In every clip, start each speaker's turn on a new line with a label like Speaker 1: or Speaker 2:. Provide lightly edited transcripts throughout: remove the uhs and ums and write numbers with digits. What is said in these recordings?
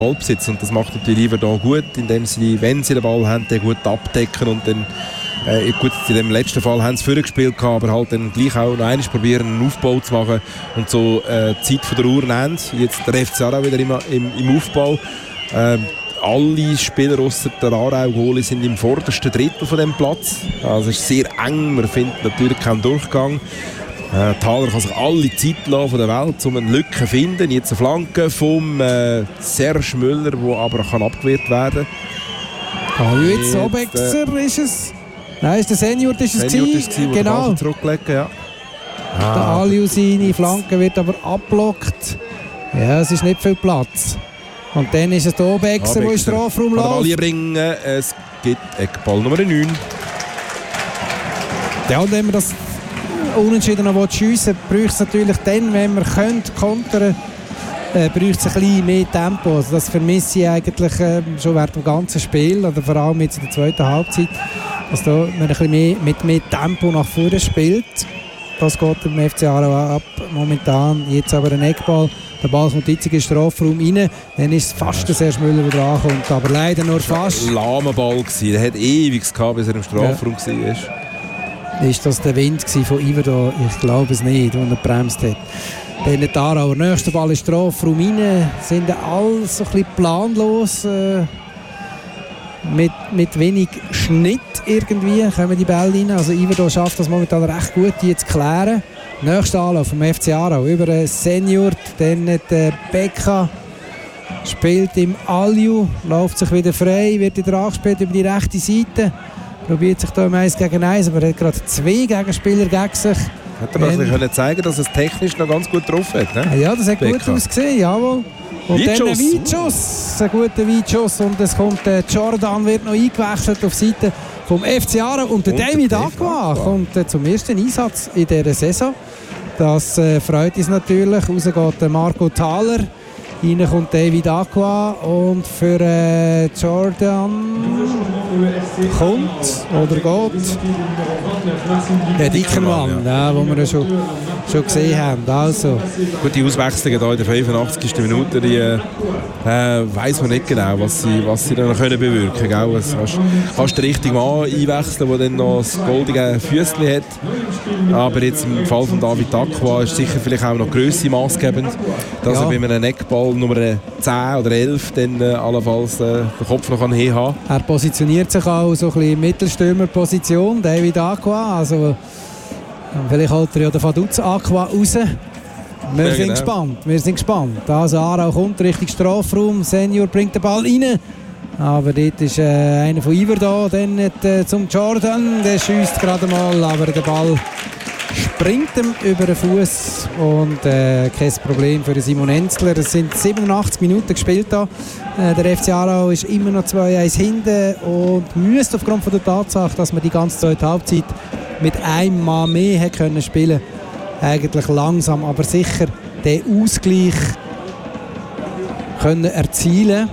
Speaker 1: Ballbesitz. Und das macht natürlich lieber da gut, indem sie, wenn sie den Ball haben, den gut abdecken und dann gut, in dem letzten Fall haben sie vorgespielt, aber halt dann gleich auch noch einmal probieren, einen Aufbau zu machen und so die Zeit von der Uhr nehmen. Jetzt der FC Aarau wieder im Aufbau. Alle Spieler ausser der Aarau-Goalie sind im vordersten Drittel von dem Platz. Also es ist sehr eng, man findet natürlich keinen Durchgang. Thaler kann sich alle Zeit lassen von der Welt, um eine Lücke zu finden. Jetzt eine Flanke vom Serge Müller, die aber kann abgewehrt werden kann.
Speaker 2: Jetzt Obexer ist es. Nein, ist der Senior ist es gewesen. Genau.
Speaker 1: Zurücklegen, ja.
Speaker 2: Der Aliu seine Flanke wird aber abblockt. Ja, es ist nicht viel Platz. Und dann ist es der Obexer, der in den Strafraum läuft.
Speaker 1: Ball bringen. Es gibt Eckball Nummer 9.
Speaker 2: Ja, und wenn man das Unentschieden noch schiessen will, braucht es natürlich dann, wenn man kontern könnte, braucht es ein bisschen mehr Tempo. Also das vermisse ich eigentlich schon während dem ganzen Spiel, oder vor allem jetzt in der zweiten Halbzeit, dass da man ein bisschen mit mehr Tempo nach vorne spielt. Das geht im FC Aarau ab momentan. Jetzt aber ein Eckball. Der Ball kommt jetzt in den Strafraum rein. Dann ist es fast der Serge Müller, der ankommt. Aber leider nur fast.
Speaker 1: Ein lahmer Ball gewesen. Der hat ewig gehabt, bis er im Strafraum war.
Speaker 2: Ist das der Wind von Iverdon? Ich glaube es nicht, als er gebremst hat. Dann der Aarauer. Nächster Ball in den Strafraum rein. Sind alle so ein bisschen planlos. Mit wenig Schnitt irgendwie kommen die Bälle rein. Also Iverdon schafft das momentan recht gut, die zu klären. Nächster Anlauf vom FC Aarau über einen Senior, dann der Becca spielt im Aliu, läuft sich wieder frei, wird wieder angespielt über die rechte Seite, probiert sich da im 1 gegen 1, aber er hat gerade 2 Gegenspieler gegen sich.
Speaker 1: Hat er das können zeigen, dass er es technisch noch ganz gut drauf hat? Ne?
Speaker 2: Ja, das hat Becca gut ausgesehen, jawohl. Und dann ein Weitschuss, ein guter Weitschuss, und es kommt Jordan, wird noch eingewechselt auf Seite vom FC Aarau, und der David Aqua kommt zum ersten Einsatz in dieser Saison. Das freut uns natürlich. Raus geht Marco Thaler, rein kommt David Aqua, und für Jordan kommt oder geht der Dickermann, ja, wo wir schon gesehen haben. Also.
Speaker 1: Gute Auswechslungen hier in der 85. Minute, die weiss man nicht genau, was sie dann können bewirken können. Es kannst du den richtigen Mann einwechseln, der dann noch das goldige Füßchen hat. Aber jetzt im Fall von David Aqua ist sicher vielleicht auch noch Grösse maßgebend, dass er bei einem Eckball Nummer 10 oder 11 dann allenfalls den Kopf noch heben kann.
Speaker 2: Er positioniert sich auch so ein bisschen in Mittelstürmerposition, David Aqua. Also, vielleicht holt er ja den Vaduz Aqua raus. Wir sind gespannt. Also Aarau kommt Richtung Strafraum, Senior bringt den Ball rein. Aber dort ist einer von Iver da, dann zum Jordan, der schiesst gerade mal, aber der Ball springt ihm über den Fuß und kein Problem für Simon Enzler. Es sind 87 Minuten gespielt da. Der FC Aarau ist immer noch 2-1 hinten und müsste aufgrund von der Tatsache, dass man die ganze zweite Halbzeit mit einem Mann mehr hätte können spielen, eigentlich langsam, aber sicher den Ausgleich können erzielen.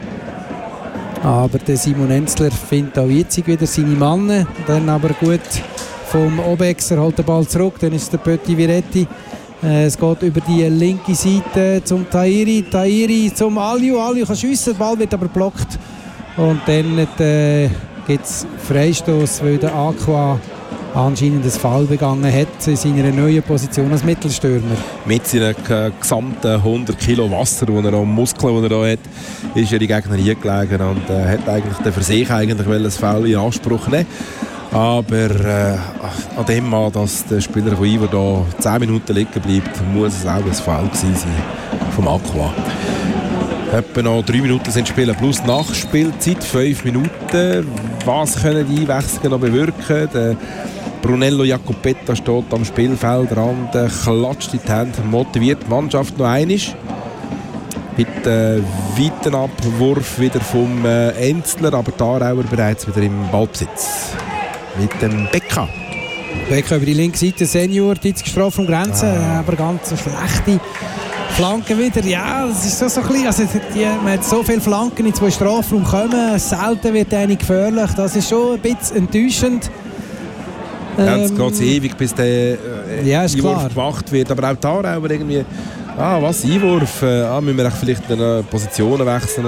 Speaker 2: Aber der Simon Enzler findet auch jetzt wieder seine Mannen. Dann aber gut vom Obexer, holt den Ball zurück. Dann ist der Petit Viretti. Es geht über die linke Seite zum Tahiri. Tahiri zum Aliu. Aliu kann schiessen, der Ball wird aber blockt. Und dann gibt es Freistoß, weil der Aqua anscheinend ein Foul begangen hat in seiner neuen Position als Mittelstürmer.
Speaker 1: Mit seinen gesamten 100 Kilo Wasser, die er am Muskeln, die er hat, ist er die Gegner hingelegen und hat eigentlich für sich eigentlich ein Foul in Anspruch nehmen. Aber an dem Mal, dass der Spieler von Iver da 10 Minuten liegen bleibt, muss es auch ein Foul gewesen sein vom Aqua. Etwa noch 3 Minuten sind Spielen plus Nachspielzeit, 5 Minuten. Was können die Einwechslungen noch bewirken? Der Brunello Jacopetta steht am Spielfeldrand, klatscht in die Hände, motiviert die Mannschaft noch einmal. Mit weiten Abwurf wieder vom Enzler, aber die Aarauer bereits wieder im Ballbesitz. Mit dem Becca.
Speaker 2: Becca über die linke Seite, Senior, die Strafraum Grenze, aber ganz schlechte Flanken wieder. Ja, das ist so ein bisschen, also man hat so viele Flanken in 2 Strafraum kommen, selten wird eine gefährlich, das ist schon ein bisschen enttäuschend.
Speaker 1: Jetzt geht es ewig, bis der
Speaker 2: Einwurf
Speaker 1: gemacht wird, aber auch die Aarauer irgendwie Was? Einwurf? Müssen wir vielleicht Positionen wechseln